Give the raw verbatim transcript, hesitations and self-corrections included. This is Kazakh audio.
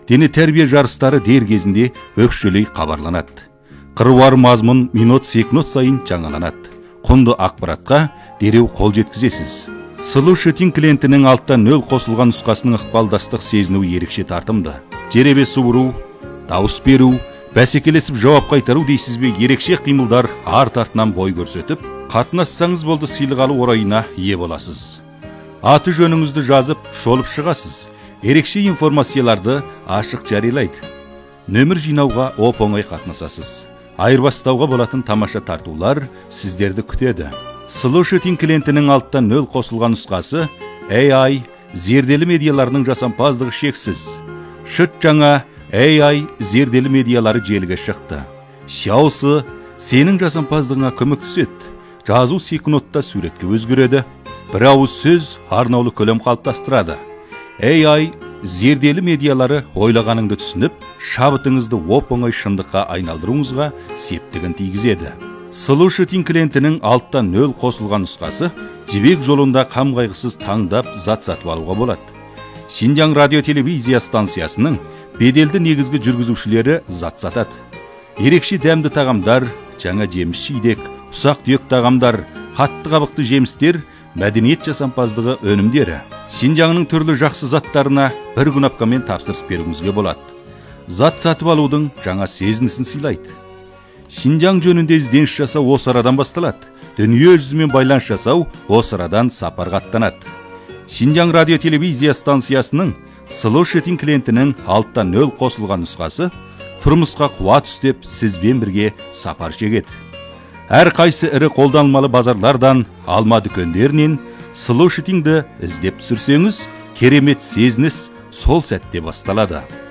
дене тәрбие жарыстары дер кезінде өкшелей хабарланады. Қыруар мазмұн минут секунд сайын жаңаланады. Құнды ақпаратқа дереу қол жеткізесіз. Solution клиентінің алтта нөл қосылған нұсқасының ықпалдастық сезіну ерекше тартымды. Жеребе суыру, дауыс беру, бәсекелесіп жауап қайтару дейсіз бе, ерекше қимылдар арт артынан бой көрсетіп, қатынассаңыз болды сыйлық алу орайына ие боласыз. Аты жөніңізді жазып, шолып шығасыз. Ерекше информацияларды ашық жариялайды. Нөмір жинауға оп-оңай қатынасасыз. Айырбастауға болатын тамаша тартулар сіздерді күтеді. Solution клиентінің алтта нөл қосылған нұсқасы эй ай зерделі медиаларының жасампаздығы шексіз. Шыт жаңа эй ай зерделі медиалары желіге шықты. Xiaosi сенің жасампаздығыңа көмектеседі. Жазу секундта суретке өзгереді. Бір ауыз сөз арнаулы көлем қалыптастырады. эй ай зерделі медиалары ойлағаныңды түсініп, шабытыңызды оп-оңай шындыққа айналдыруыңызға септігін тигізеді. Solution клиентінің алтта нөл қосылған нұсқасы жібек жолында қам қайғысыз таңдап зат сатып алуға болады. Шинжаң радио телевизия станциясының беделді негізгі жүргізушілері зат сатады. Ерекше дәмді тағамдар, жаңа жеміс жидек, ұсақ түйек тағамдар, қатты қабықты жемістер, мәдениет жасампаздығы өнімдері. Шинжаңның түрлі жақсы заттарына бір күнапкамен тапсырыс беруіңізге болады. Зат сатып алудың жаңа сезінісін сыйлайды. Шинжаң жөнінде ізденіс жасау осы арадан басталады. Дүние жүзімен байланыс жасау осы арадан сапарға аттанады. Шинжаң радио телевизия станциясының Solution клиентінің алтта нөл қосылған нұсқасы тұрмысқа қуат үстеп сізбен бірге сапар шегеді. Әр қайсы ірі қолданылмалы базарлардан, алма дүкендерінен Solution'ды іздеп түсірсеңіз, керемет сезініс сол сәтте басталады.